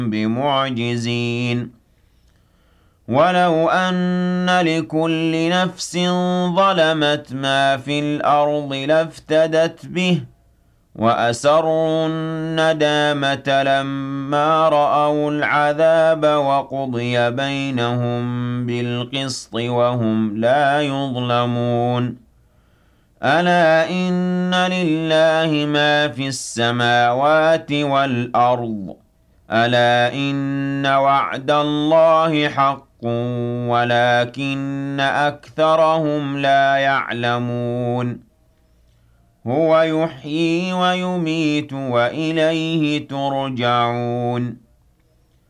بمعجزين ولو أن لكل نفس ظلمت ما في الأرض لافتدت به وأسروا الندامة لما رأوا العذاب وقضي بينهم بالقسط وهم لا يظلمون ألا إن لله ما في السماوات والأرض ألا إن وعد الله حق ولكن أكثرهم لا يعلمون هو يحيي ويميت وإليه ترجعون